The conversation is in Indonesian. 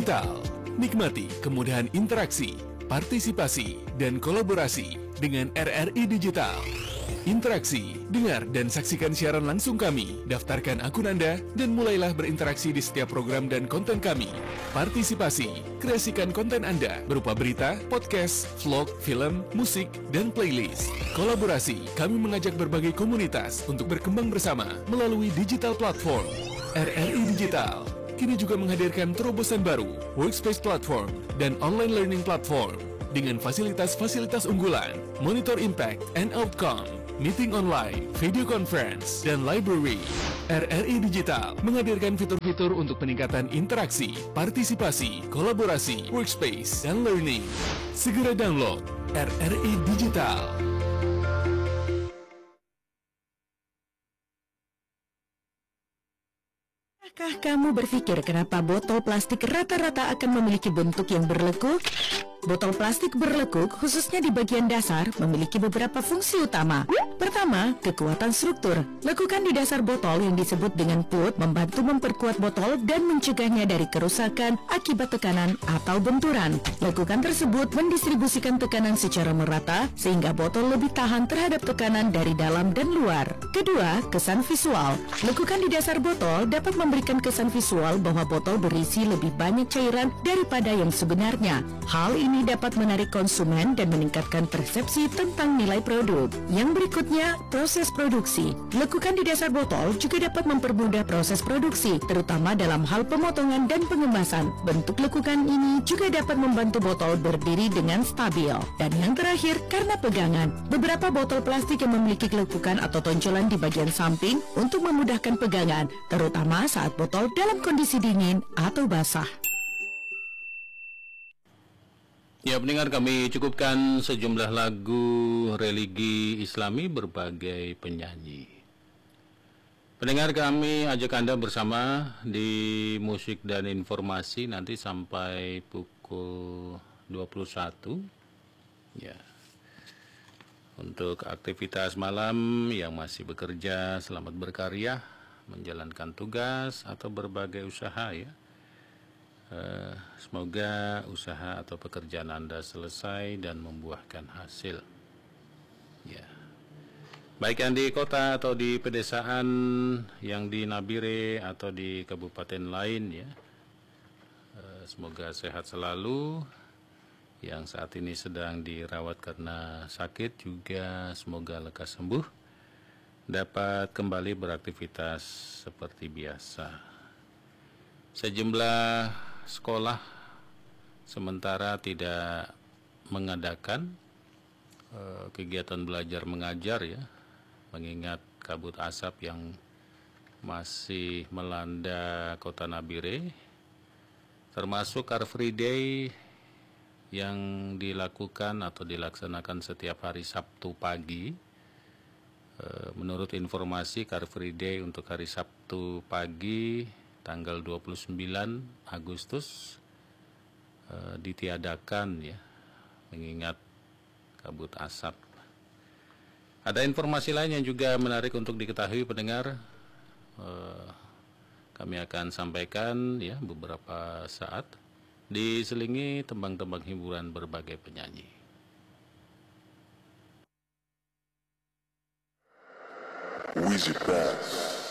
Digital. Nikmati kemudahan interaksi, partisipasi, dan kolaborasi dengan RRI Digital. Interaksi, dengar dan saksikan siaran langsung kami, daftarkan akun Anda, dan mulailah berinteraksi di setiap program dan konten kami. Partisipasi, kreasikan konten Anda berupa berita, podcast, vlog, film, musik, dan playlist. Kolaborasi, kami mengajak berbagai komunitas untuk berkembang bersama melalui digital platform. RRI Digital kini juga menghadirkan terobosan baru, workspace platform, dan online learning platform dengan fasilitas-fasilitas unggulan, monitor impact and outcome, meeting online, video conference, dan library. RRI Digital menghadirkan fitur-fitur untuk peningkatan interaksi, partisipasi, kolaborasi, workspace, dan learning. Segera download RRI Digital. Apakah kamu berpikir kenapa botol plastik rata-rata akan memiliki bentuk yang berlekuk? Botol plastik berlekuk, khususnya di bagian dasar, memiliki beberapa fungsi utama. Pertama, kekuatan struktur. Lekukan di dasar botol yang disebut dengan put membantu memperkuat botol dan mencegahnya dari kerusakan akibat tekanan atau benturan. Lekukan tersebut mendistribusikan tekanan secara merata sehingga botol lebih tahan terhadap tekanan dari dalam dan luar. Kedua, kesan visual. Lekukan di dasar botol dapat memberikan kesan visual bahwa botol berisi lebih banyak cairan daripada yang sebenarnya. Hal ini dapat menarik konsumen dan meningkatkan persepsi tentang nilai produk. Yang berikutnya, proses produksi. Lekukan di dasar botol juga dapat mempermudah proses produksi, terutama dalam hal pemotongan dan pengemasan. Bentuk lekukan ini juga dapat membantu botol berdiri dengan stabil. Dan yang terakhir, karena pegangan. Beberapa botol plastik yang memiliki lekukan atau tonjolan di bagian samping untuk memudahkan pegangan, terutama saat botol dalam kondisi dingin atau basah. Ya, pendengar, kami cukupkan sejumlah lagu religi Islami berbagai penyanyi. Pendengar, kami ajak Anda bersama di musik dan informasi nanti sampai pukul 21. Ya. Untuk aktivitas malam yang masih bekerja, selamat berkarya, menjalankan tugas atau berbagai usaha ya. Semoga usaha atau pekerjaan Anda selesai dan membuahkan hasil. Ya. Baik yang di kota atau di pedesaan, yang di Nabire atau di kabupaten lain ya. Semoga sehat selalu. Yang saat ini sedang dirawat karena sakit juga semoga lekas sembuh. Dapat kembali beraktivitas seperti biasa. Sejumlah sekolah sementara tidak mengadakan kegiatan belajar mengajar ya, mengingat kabut asap yang masih melanda kota Nabire, termasuk Car Free Day yang dilakukan atau dilaksanakan setiap hari Sabtu pagi. Menurut informasi, Car Free Day untuk hari Sabtu pagi tanggal 29 Agustus ditiadakan ya, mengingat kabut asap. Ada informasi lain yang juga menarik untuk diketahui pendengar. Kami akan sampaikan ya beberapa saat, diselingi tembang-tembang hiburan berbagai penyanyi. Wizzy Bass.